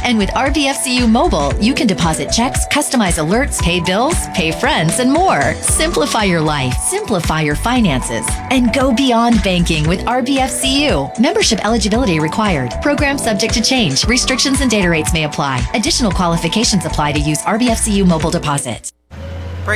And with RBFCU Mobile, you can deposit checks, customize alerts, pay bills, pay friends, and more. Simplify your life, simplify your finances, and go beyond banking with RBFCU. Membership eligibility required. Program subject to change. Restrictions and data rates may apply. Additional qualifications apply to use RBFCU Mobile Deposit.